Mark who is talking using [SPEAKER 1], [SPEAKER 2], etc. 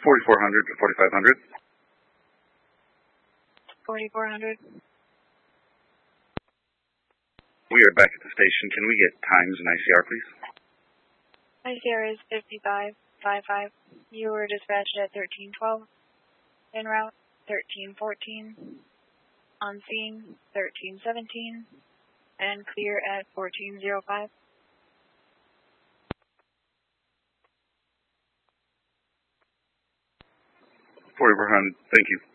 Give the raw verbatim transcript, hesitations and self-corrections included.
[SPEAKER 1] forty-four hundred to forty-five hundred.
[SPEAKER 2] forty-four hundred.
[SPEAKER 1] We are back at the station. Can we get times and I C R, please?
[SPEAKER 2] I C R is fifty-five fifty-five. You were dispatched at thirteen twelve. En route, thirteen fourteen. On scene, thirteen seventeen. And clear at fourteen oh five.
[SPEAKER 1] forty-four hundred. Thank you.